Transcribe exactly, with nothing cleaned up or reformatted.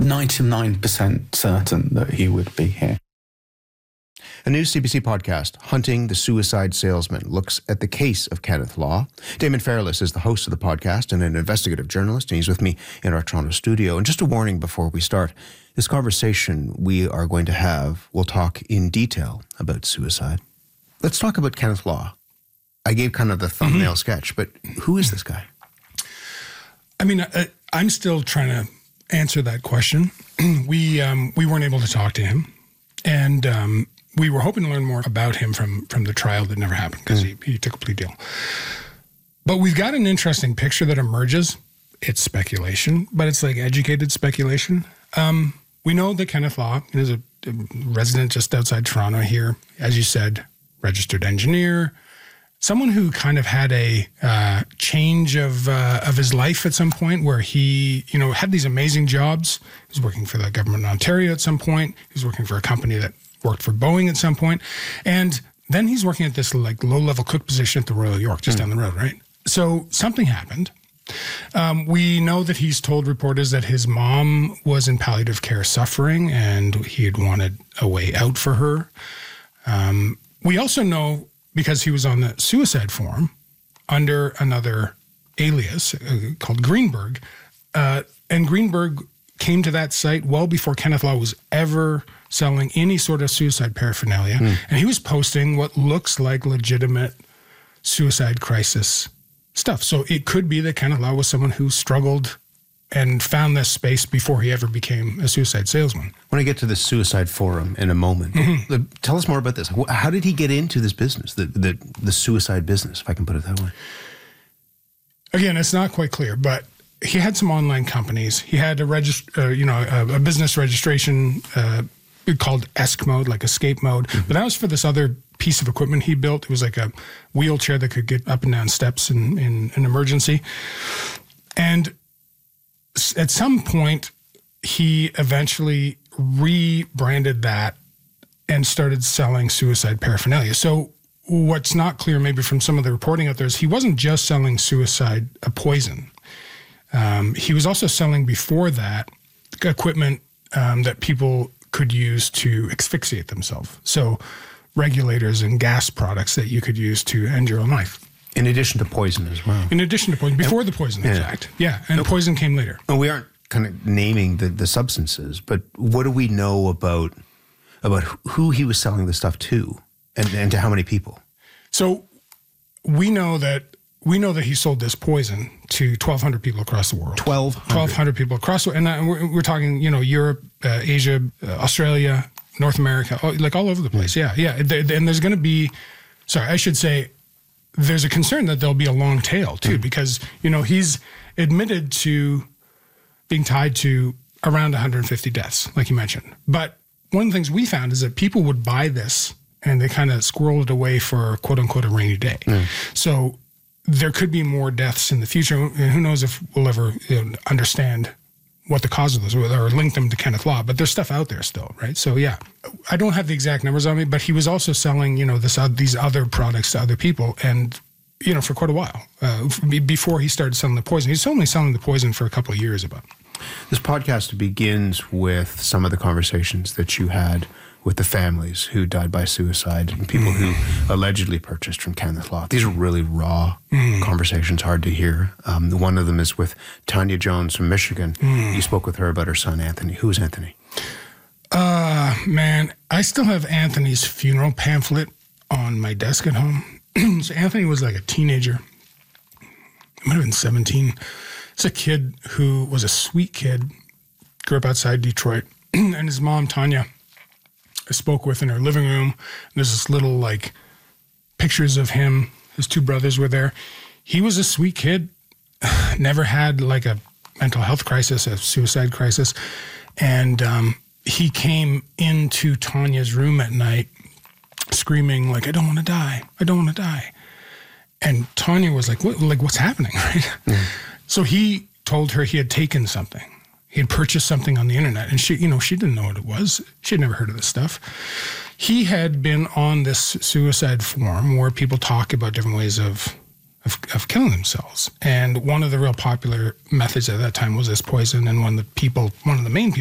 ninety-nine percent certain that he would be here. A new C B C podcast, Hunting the Suicide Salesman, looks at the case of Kenneth Law. Damon Fairless is the host of the podcast and an investigative journalist, and he's with me in our Toronto studio. And just a warning before we start, this conversation we are going to have, we'll talk in detail about suicide. Let's talk about Kenneth Law. I gave kind of the thumbnail mm-hmm. sketch, but who is this guy? I mean, I, I'm still trying to answer that question. we um, we weren't able to talk to him, and um, we were hoping to learn more about him from from the trial that never happened because mm. he, he took a plea deal. But we've got an interesting picture that emerges. It's speculation, but it's like educated speculation. Um, we know that Kenneth Law is a, a resident just outside Toronto here, as you said, registered engineer, someone who kind of had a uh, change of uh, of his life at some point where he, you know, had these amazing jobs. He was working for the government of Ontario at some point. He was working for a company that worked for Boeing at some point. And then he's working at this like low-level cook position at the Royal York, just mm. down the road, right? So something happened. Um, we know that he's told reporters that his mom was in palliative care suffering and he had wanted a way out for her. Um, we also know, because he was on the suicide form under another alias uh, called Greenberg, uh, and Greenberg came to that site well before Kenneth Law was ever selling any sort of suicide paraphernalia. Mm. And he was posting what looks like legitimate suicide crisis stuff. So it could be that Kenneth Law was someone who struggled and found this space before he ever became a suicide salesman. When I get to the suicide forum in a moment, mm-hmm. tell us more about this. How did he get into this business, the, the, the suicide business, if I can put it that way? Again, it's not quite clear, but he had some online companies. He had a regist- uh, you know, a, a business registration uh, called ESC mode, like escape mode. Mm-hmm. But that was for this other piece of equipment he built. It was like a wheelchair that could get up and down steps in, in an emergency. And at some point, he eventually rebranded that and started selling suicide paraphernalia. So what's not clear maybe from some of the reporting out there is he wasn't just selling suicide a poison. Um, he was also selling before that equipment um, that people could use to asphyxiate themselves. So regulators and gas products that you could use to end your own life. In addition to poison as well. In addition to poison, before and, the poison, in yeah. fact. Yeah, and okay. poison came later. And we aren't kind of naming the, the substances, but what do we know about about who he was selling the stuff to and, and to how many people? So we know that we know that he sold this poison to twelve hundred people across the world. twelve hundred? twelve hundred people across the world. And uh, we're, we're talking, you know, Europe, uh, Asia, uh, Australia, North America, all, like all over the place. Yeah, yeah. And there's going to be, sorry, I should say, there's a concern that there'll be a long tail too, mm. because, you know, he's admitted to being tied to around one hundred fifty deaths, like you mentioned. But one of the things we found is that people would buy this and they kind of squirrel it away for quote unquote a rainy day. Mm. So there could be more deaths in the future. And who knows if we'll ever you know, understand what the cause of those were or link them to Kenneth Law, but there's stuff out there still, right? So yeah, I don't have the exact numbers on me, but he was also selling, you know, this uh, these other products to other people, and you know, for quite a while uh, before he started selling the poison. He's only selling the poison for a couple of years. About this podcast begins with some of the conversations that you had with the families who died by suicide and people mm. who allegedly purchased from Kenneth Law. These are really raw mm. conversations, hard to hear. Um, one of them is with Tanya Jones from Michigan. Mm. You spoke with her about her son, Anthony. Who is Anthony? Uh, man, I still have Anthony's funeral pamphlet on my desk at home. So Anthony was like a teenager. He might have been seventeen. It's a kid who was a sweet kid, grew up outside Detroit, and his mom, Tanya, I spoke with in her living room. There's this little like pictures of him. His two brothers were there. He was a sweet kid, never had like a mental health crisis, a suicide crisis. And um, he came into Tanya's room at night screaming like, I don't want to die. I don't want to die. And Tanya was like, what, like what's happening? Right? Mm. So he told her he had taken something. He had purchased something on the internet, and she, you know, she didn't know what it was. She had never heard of this stuff. He had been on this suicide forum where people talk about different ways of, of, of killing themselves. And one of the real popular methods at that time was this poison. And one of the people, one of the main people